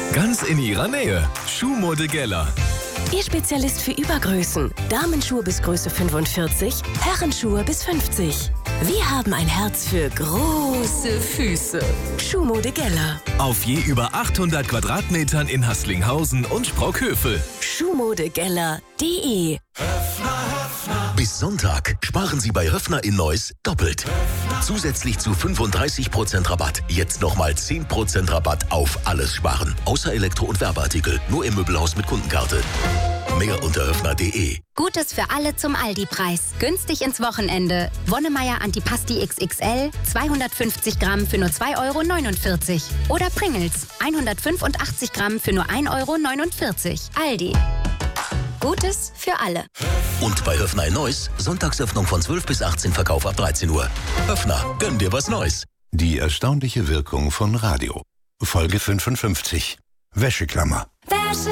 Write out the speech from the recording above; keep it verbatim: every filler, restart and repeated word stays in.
Ganz in Ihrer Nähe. Schuhmode Geller. Ihr Spezialist für Übergrößen. Damenschuhe bis Größe fünfundvierzig, Herrenschuhe bis fünfzig. Wir haben ein Herz für große Füße. Schuhmode Geller. Auf je über achthundert Quadratmetern in Haßlinghausen und Sprockhövel. Schuhmodegeller punkt de. Bis Sonntag sparen Sie bei Höffner in Neuss doppelt. Zusätzlich zu fünfunddreißig Prozent Rabatt. Jetzt nochmal zehn Prozent Rabatt auf alles sparen. Außer Elektro- und Werbeartikel. Nur im Möbelhaus mit Kundenkarte. Mehr unter höffner punkt de. Gutes für alle zum Aldi-Preis. Günstig ins Wochenende. Wonnemeier Antipasti X X L, zweihundertfünfzig Gramm für nur zwei Euro neunundvierzig. Oder Pringles, hundertfünfundachtzig Gramm für nur ein Euro neunundvierzig. Aldi. Gutes für alle. Und bei Höffner in Neuss, Sonntagsöffnung von zwölf bis achtzehn, Verkauf ab dreizehn Uhr. Höffner, gönn dir was Neues. Die erstaunliche Wirkung von Radio. Folge fünfundfünfzig. Wäscheklammer. Wäsche